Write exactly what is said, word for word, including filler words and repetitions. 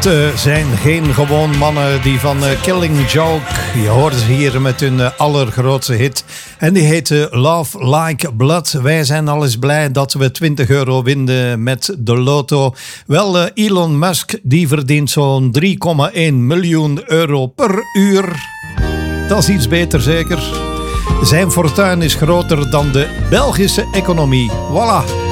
Het uh, zijn geen gewoon mannen die van uh, Killing Joke. Je hoort ze hier met hun uh, allergrootste hit. En die heet uh, Love Like Blood. Wij zijn al eens blij dat we twintig euro winnen met de loto. Wel, uh, Elon Musk die verdient zo'n drie komma één miljoen euro per uur. Dat is iets beter zeker. Zijn fortuin is groter dan de Belgische economie. Voilà.